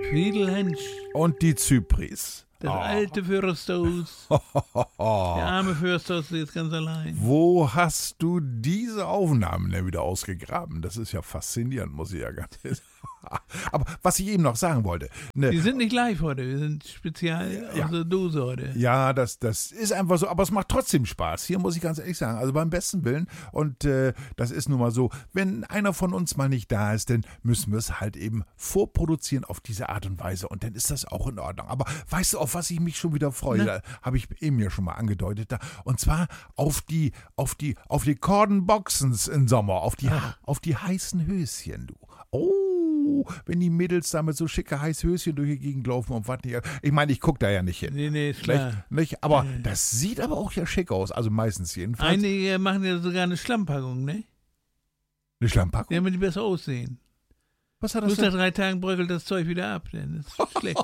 Friedelhensch, Und die Zypris. das alte Fürsthaus. Der arme Fürsthaus ist jetzt ganz allein. Wo hast du diese Aufnahmen denn wieder ausgegraben? Das ist ja faszinierend, muss ich ja ganz sagen. Aber was ich eben noch sagen wollte. Wir sind nicht live heute, wir sind spezial aus der Dose heute. Ja, das ist einfach so, aber es macht trotzdem Spaß. Hier muss ich ganz ehrlich sagen, also beim besten Willen. Und das ist nun mal so, wenn einer von uns mal nicht da ist, dann müssen wir es halt eben vorproduzieren auf diese Art und Weise. Und dann ist das auch in Ordnung. Aber weißt du, auf was ich mich schon wieder freue? Da habe ich eben ja schon mal angedeutet. Und zwar auf die Cordon Boxens im Sommer, auf die heißen Höschen, du. Oh, wenn die Mädels da mit so schicke heiße Höschen durch die Gegend laufen und was nicht. Ich meine, ich gucke da ja nicht hin. Nee, ist klar. Nicht? Aber das sieht aber auch ja schick aus. Also meistens jedenfalls. Einige machen ja sogar eine Schlammpackung, ne? Eine Schlammpackung? Damit die besser aussehen. Was hat das Bloß nach denn? 3 Tagen bröckelt das Zeug wieder ab, denn das ist schlecht.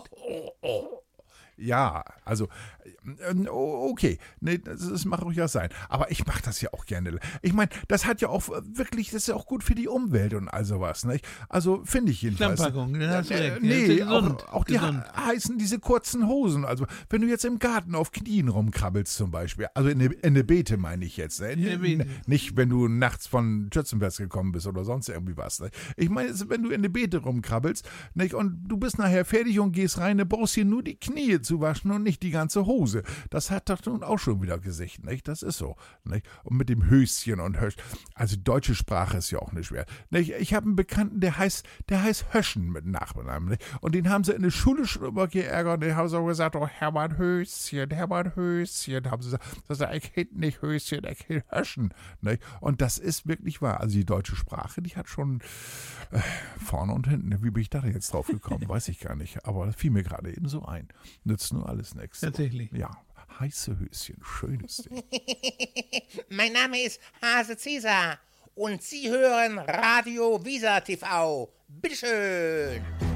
Ja, also, okay, nee, das mag auch ja sein. Aber ich mache das ja auch gerne. Ich meine, das hat ja auch wirklich, das ist ja auch gut für die Umwelt und all sowas, nicht? Also, finde ich jedenfalls. Schlammpackung, dann hast du recht. Nee, Ja, gesund, auch die gesund. heißen diese kurzen Hosen. Also, wenn du jetzt im Garten auf Knien rumkrabbelst zum Beispiel, also in eine Beete meine ich jetzt, ne? In eine Beete. Nicht, wenn du nachts von Schützenfest gekommen bist oder sonst irgendwie was. Ne? Ich meine, wenn du in eine Beete rumkrabbelst, nicht? Und du bist nachher fertig und gehst rein, dann brauchst du hier nur die Knie zu waschen und nicht die ganze Hose. Das hat doch nun auch schon wieder Gesicht, nicht? Das ist so, nicht? Und mit dem Höschen und Hösch. Also deutsche Sprache ist ja auch nicht schwer. Nicht? Ich habe einen Bekannten, der heißt Höschen mit Nachnamen, nicht? Und den haben sie in der Schule schon immer geärgert und den haben sie auch gesagt, oh Hermann Höschen, haben sie gesagt. Das sagt, ich hätte nicht Höschen, ich hätte Höschen, nicht? Und das ist wirklich wahr. Also die deutsche Sprache, die hat schon vorne und hinten. Wie bin ich da denn jetzt drauf gekommen? Weiß ich gar nicht. Aber das fiel mir gerade eben so ein. Nützt nur alles nichts. Tatsächlich. Ja, heiße Höschen, schönes Ding. Mein Name ist Hase Cäsar und Sie hören Radio Visa TV. Bitteschön.